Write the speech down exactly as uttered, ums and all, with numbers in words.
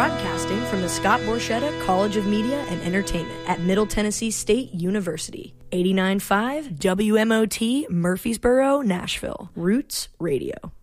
Broadcasting from the Scott Borchetta College of Media and Entertainment at Middle Tennessee State University. eighty-nine point five W M O T, Murfreesboro, Nashville. Roots Radio.